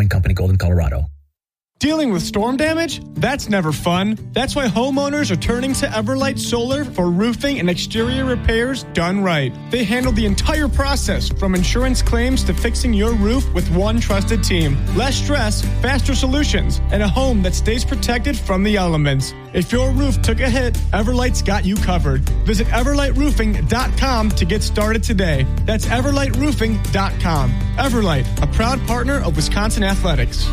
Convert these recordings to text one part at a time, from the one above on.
Brewing Company, Golden, Colorado. Dealing with storm damage? That's never fun. That's why homeowners are turning to Everlight Solar for roofing and exterior repairs done right. They handle the entire process, from insurance claims to fixing your roof with one trusted team. Less stress, faster solutions, and a home that stays protected from the elements. If your roof took a hit, Everlight's got you covered. Visit EverlightRoofing.com to get started today. That's EverlightRoofing.com. Everlight, a proud partner of Wisconsin Athletics.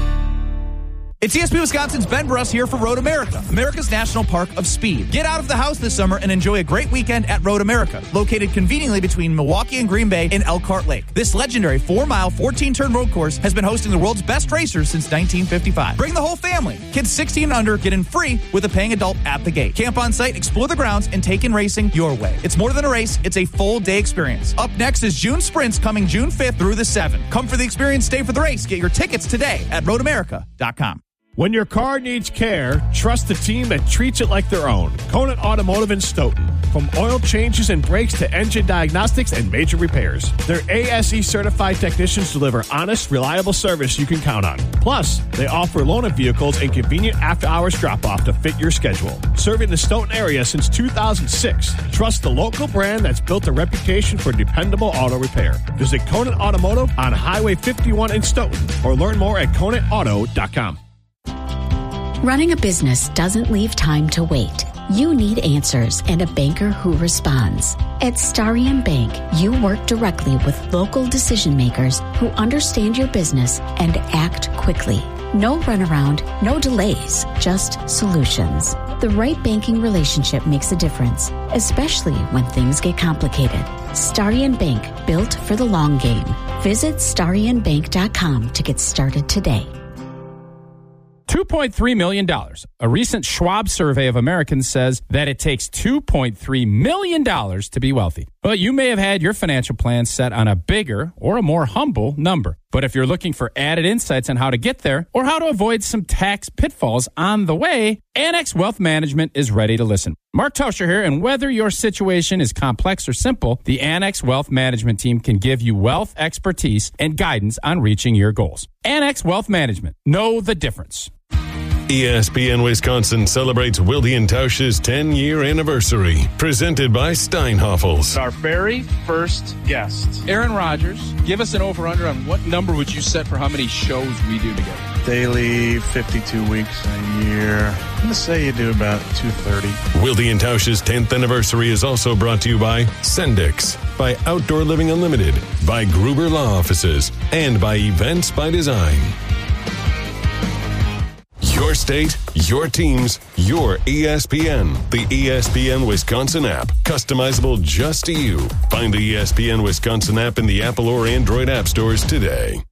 It's ESPN Wisconsin's Ben Bruss here for Road America, America's National Park of Speed. Get out of the house this summer and enjoy a great weekend at Road America, located conveniently between Milwaukee and Green Bay in Elkhart Lake. This legendary 4-mile, 14-turn road course has been hosting the world's best racers since 1955. Bring the whole family. Kids 16 and under get in free with a paying adult at the gate. Camp on site, explore the grounds, and take in racing your way. It's more than a race, it's a full-day experience. Up next is June Sprints coming June 5th through the 7th. Come for the experience, stay for the race. Get your tickets today at roadamerica.com. When your car needs care, trust the team that treats it like their own. Conant Automotive in Stoughton. From oil changes and brakes to engine diagnostics and major repairs, their ASE certified technicians deliver honest, reliable service you can count on. Plus, they offer loaner vehicles and convenient after-hours drop-off to fit your schedule. Serving the Stoughton area since 2006, trust the local brand that's built a reputation for dependable auto repair. Visit Conant Automotive on Highway 51 in Stoughton or learn more at ConantAuto.com. Running a business doesn't leave time to wait. You need answers and a banker who responds. At Starion Bank, you work directly with local decision makers who understand your business and act quickly. No runaround, no delays, just solutions. The right banking relationship makes a difference, especially when things get complicated. Starion Bank, built for the long game. Visit StarionBank.com to get started today. $2.3 million. A recent Schwab survey of Americans says that it takes $2.3 million to be wealthy. Well, you may have had your financial plan set on a bigger or a more humble number. But if you're looking for added insights on how to get there or how to avoid some tax pitfalls on the way, Annex Wealth Management is ready to listen. Mark Toscher here, and whether your situation is complex or simple, the Annex Wealth Management team can give you wealth expertise and guidance on reaching your goals. Annex Wealth Management. Know the difference. ESPN Wisconsin celebrates Wilde and Tausch's 10-year anniversary, presented by Steinhoffels. Our very first guest, Aaron Rodgers. Give us an over-under on what number would you set for how many shows we do together? Daily, 52 weeks a year. I'm going to say you do about 230. Wilde and Tausch's 10th anniversary is also brought to you by Sendix, by Outdoor Living Unlimited, by Gruber Law Offices, and by Events by Design. Your state, your teams, your ESPN. The ESPN Wisconsin app. Customizable just to you. Find the ESPN Wisconsin app in the Apple or Android app stores today.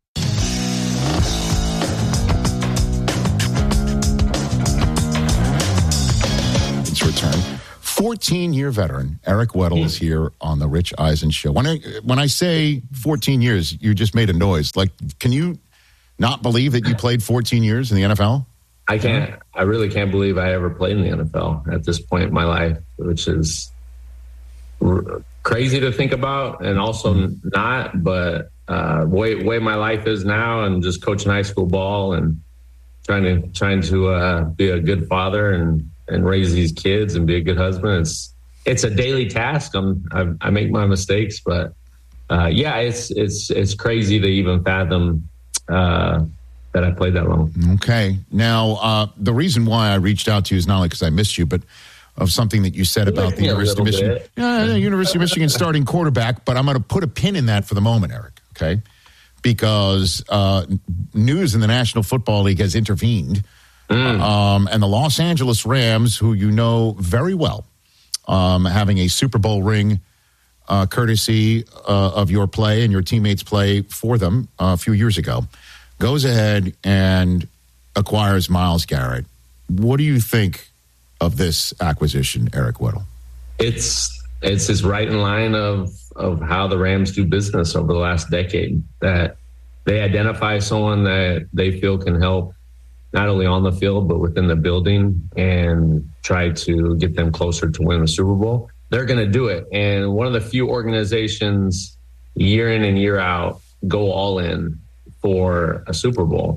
It's return. 14-year veteran Eric Weddle is here on the Rich Eisen Show. When I say 14 years, you just made a noise. Like, can you not believe that you played 14 years in the NFL? I can't. I really can't believe I ever played in the NFL at this point in my life, which is crazy to think about, and also not. But way my life is now, and just coaching high school ball and trying to be a good father and raise these kids and be a good husband. It's a daily task. I make my mistakes, but it's crazy to even fathom that I played that long. Okay. Now, the reason why I reached out to you is not only because I missed you, but of something that you said about the University of Michigan. University of Michigan starting quarterback, but I'm going to put a pin in that for the moment, Eric, okay? Because news in the National Football League has intervened, and the Los Angeles Rams, who you know very well, having a Super Bowl ring courtesy of your play and your teammates' play for them a few years ago, goes ahead and acquires Myles Garrett. What do you think of this acquisition, Eric Weddle? It's just right in line of how the Rams do business over the last decade, that they identify someone that they feel can help not only on the field, but within the building, and try to get them closer to win the Super Bowl. They're going to do it. And one of the few organizations year in and year out go all in for a Super Bowl.